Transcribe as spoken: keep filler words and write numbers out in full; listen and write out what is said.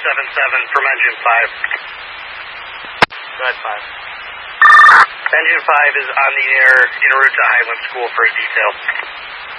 seven seven from Engine five. Go ahead, five. Engine five is on the air en route to Highland School for a detail.